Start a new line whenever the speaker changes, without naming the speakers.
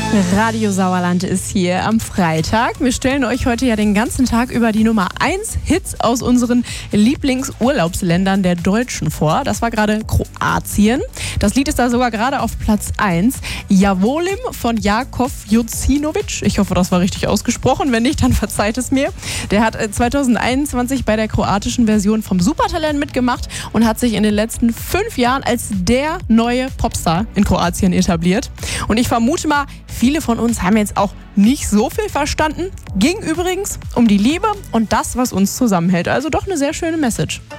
Radio Sauerland ist hier am Freitag. Wir stellen euch heute ja den ganzen Tag über die Nummer 1 Hits aus unseren Lieblingsurlaubsländern der Deutschen vor. Das war gerade Kroatien. Das Lied ist da sogar gerade auf Platz 1. Javolim von Jakov Jocinovic. Ich hoffe, das war richtig ausgesprochen. Wenn nicht, dann verzeiht es mir. Der hat 2021 bei der kroatischen Version vom Supertalent mitgemacht und hat sich in den letzten 5 Jahren als der neue Popstar in Kroatien etabliert. Und ich vermute mal, viele von uns haben jetzt auch nicht so viel verstanden. Ging übrigens um die Liebe und das, was uns zusammenhält. Also doch eine sehr schöne Message.